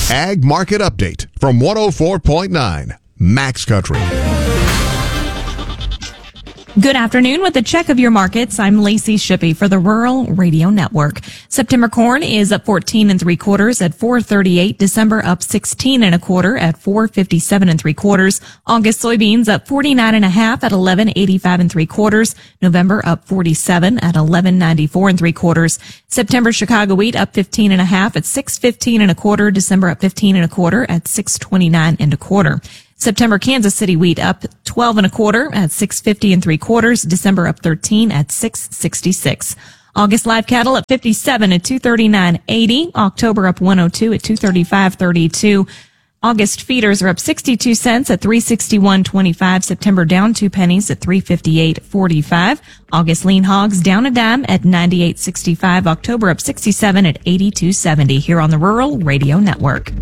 Ag Market Update from 104.9 Max Country. Good afternoon. With a check of your markets, I'm Lacey Shippey for the Rural Radio Network. September corn is up 14 3/4 at $4.38. December up 16 1/4 at $4.57 3/4. August soybeans up 49 1/2 at $11.85 3/4. November up 47 at $11.94 3/4. September Chicago wheat up 15 1/2 at $6.15 1/4. December up 15 1/4 at $6.29 1/4. September Kansas City wheat up 12 1/4 at $6.50 3/4. December up 13 at $6.66. August live cattle up 57 at $239.80. October up 102 at $235.32. August feeders are up 62 cents at $361.25. September down 2 pennies at $358.45. August lean hogs down a dime at $98.65. October up 67 at $82.70 here on the Rural Radio Network.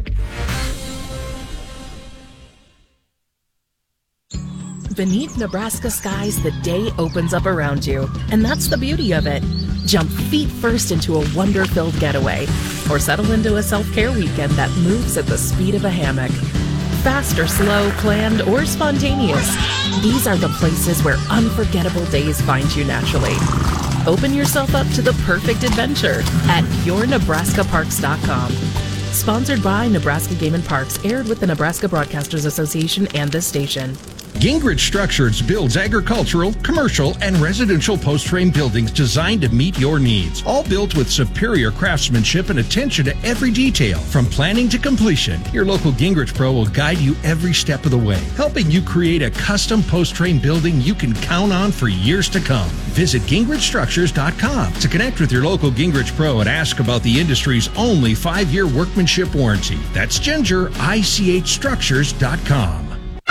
Beneath Nebraska skies, the day opens up around you. And that's the beauty of it. Jump feet first into a wonder-filled getaway, or settle into a self-care weekend that moves at the speed of a hammock. Fast or slow, planned or spontaneous, these are the places where unforgettable days find you naturally. Open yourself up to the perfect adventure at yournebraskaparks.com. Sponsored by Nebraska Game and Parks, aired with the Nebraska Broadcasters Association and this station. Gingrich Structures builds agricultural, commercial, and residential post-frame buildings designed to meet your needs. All built with superior craftsmanship and attention to every detail. From planning to completion, your local Gingrich Pro will guide you every step of the way, helping you create a custom post-frame building you can count on for years to come. Visit GingrichStructures.com to connect with your local Gingrich Pro and ask about the industry's only 5-year workmanship warranty. That's GingerICHStructures.com.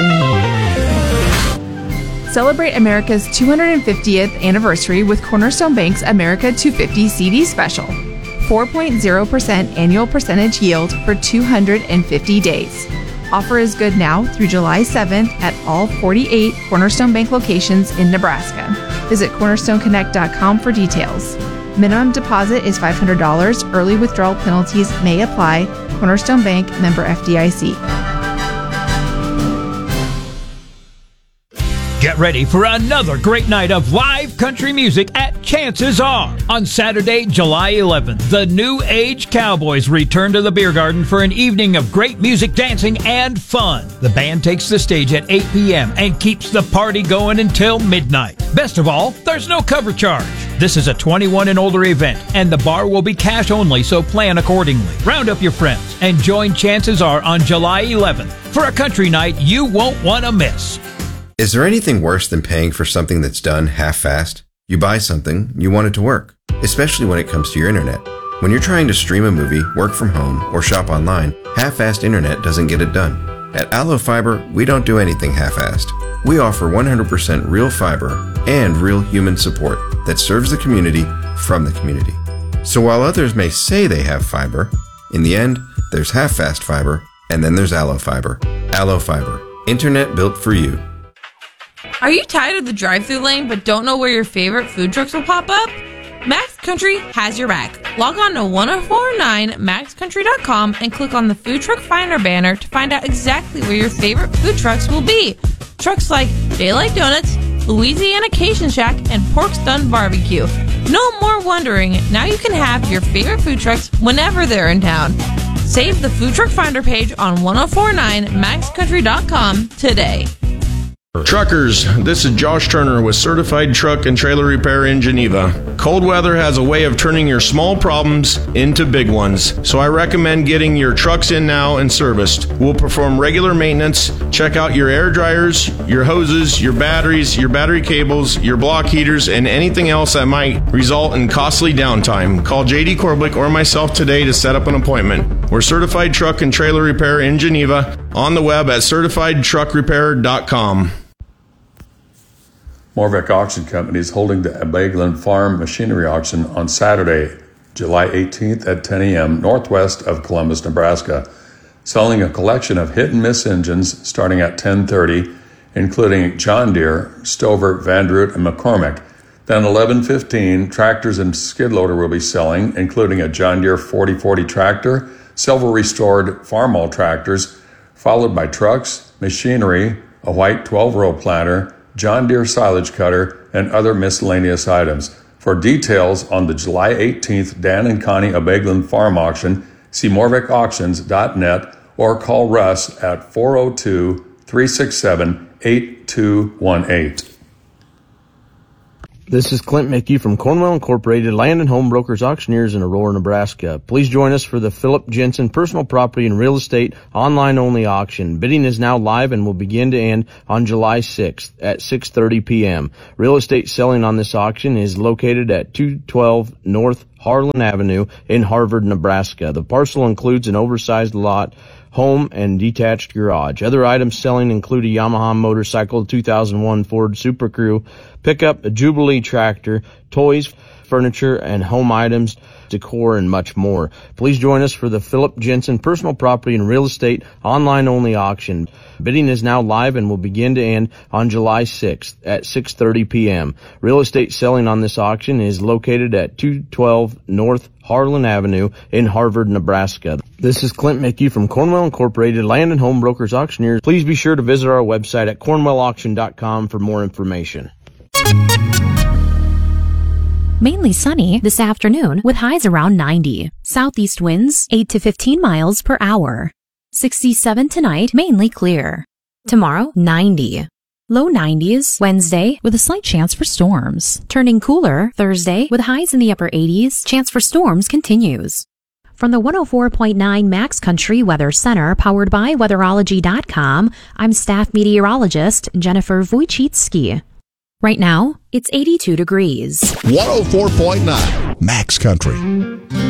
Celebrate America's 250th anniversary with Cornerstone Bank's America 250 CD special. 4.0% annual percentage yield for 250 days. Offer is good now through July 7th at all 48 Cornerstone Bank locations in Nebraska. Visit cornerstoneconnect.com for details. Minimum deposit is $500. Early withdrawal penalties may apply. Cornerstone Bank, member FDIC. Get ready for another great night of live country music at Chances Are. On Saturday, July 11th, the New Age Cowboys return to the Beer Garden for an evening of great music, dancing, and fun. The band takes the stage at 8 p.m. and keeps the party going until midnight. Best of all, there's no cover charge. This is a 21 and older event, and the bar will be cash only, so plan accordingly. Round up your friends and join Chances Are on July 11th for a country night you won't want to miss. Is there anything worse than paying for something that's done half-assed? You buy something, you want it to work, especially when it comes to your internet. When you're trying to stream a movie, work from home, or shop online, half-assed internet doesn't get it done. At Allo Fiber, we don't do anything half-assed. We offer 100% real fiber and real human support that serves the community from the community. So while others may say they have fiber, in the end, there's half-fast fiber, and then there's Allo Fiber. Allo Fiber, internet built for you. Are you tired of the drive-thru lane but don't know where your favorite food trucks will pop up? Max Country has your back. Log on to 1049maxcountry.com and click on the Food Truck Finder banner to find out exactly where your favorite food trucks will be. Trucks like Daylight Donuts, Louisiana Cation Shack, and Pork's Done Barbecue. No more wondering. Now you can have your favorite food trucks whenever they're in town. Save the Food Truck Finder page on 1049maxcountry.com today. Truckers, this is Josh Turner with Certified Truck and Trailer Repair in Geneva. Cold weather has a way of turning your small problems into big ones, so I recommend getting your trucks in now and serviced. We'll perform regular maintenance, check out your air dryers, your hoses, your batteries, your battery cables, your block heaters, and anything else that might result in costly downtime. Call JD Korblick or myself today to set up an appointment. We're Certified Truck and Trailer Repair in Geneva, on the web at certifiedtruckrepair.com. Morbeck Auction Company is holding the Ebeglin Farm Machinery Auction on Saturday, July 18th at 10 a.m. northwest of Columbus, Nebraska, selling a collection of hit-and-miss engines starting at $10.30, including John Deere, Stover, Vandroot, and McCormick. Then $11.15, tractors and skid loader will be selling, including a John Deere 4040 tractor, silver restored farmall tractors, followed by trucks, machinery, a white 12-row planter, John Deere silage cutter, and other miscellaneous items. For details on the July 18th Dan and Connie Abeglin Farm Auction, see morvickauctions.net or call Russ at 402-367-8218. This is Clint Mickey from Cornwell Incorporated Land and Home Brokers Auctioneers in Aurora, Nebraska. Please join us for the Philip Jensen Personal Property and Real Estate online-only auction. Bidding is now live and will begin to end on July 6th at 6:30 p.m. Real estate selling on this auction is located at 212 North Harlan Avenue in Harvard, Nebraska. The parcel includes an oversized lot, home, and detached garage. Other items selling include a Yamaha motorcycle, 2001 Ford Super Crew, pickup, a Jubilee tractor, toys, furniture, and home items, decor, and much more. Please join us for the Philip Jensen Personal Property and Real Estate online-only auction. Bidding is now live and will begin to end on July 6th at 6:30 p.m. Real estate selling on this auction is located at 212 North Harlan Avenue in Harvard, Nebraska. This is Clint Mickey from Cornwell Incorporated Land and Home Brokers Auctioneers. Please be sure to visit our website at cornwellauction.com for more information. Mainly sunny this afternoon with highs around 90. Southeast winds 8 to 15 miles per hour. 67 tonight, mainly clear. Tomorrow, 90. Low 90s Wednesday with a slight chance for storms. Turning cooler Thursday with highs in the upper 80s. Chance for storms continues. From the 104.9 Max Country Weather Center, powered by Weatherology.com, I'm staff meteorologist Jennifer Wojcicki. Right now, it's 82 degrees. 104.9 Max Country.